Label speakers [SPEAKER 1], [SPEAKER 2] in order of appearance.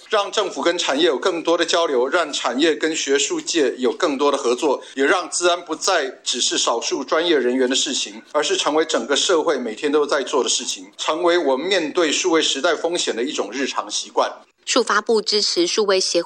[SPEAKER 1] 让政府跟产业有更多的交流，让产业跟学术界有更多的合作，也让资安不再只是少数专业人员的事情，而是成为整个社会每天都在做的事情，成为我们面对数位时代风险的一种日常习惯。
[SPEAKER 2] 数发部支持数位协